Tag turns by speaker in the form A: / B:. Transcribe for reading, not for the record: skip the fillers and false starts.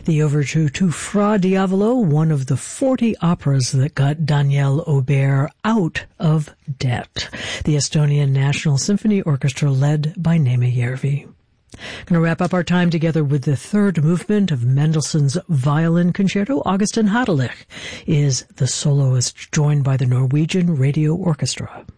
A: The overture to Fra Diavolo, one of the 40 operas that got Daniel Aubert out of debt. The Estonian National Symphony Orchestra led by Neeme Järvi. Going to wrap up our time together with the third movement of Mendelssohn's Violin Concerto. Augustin Hadelich is the soloist, joined by the Norwegian Radio Orchestra.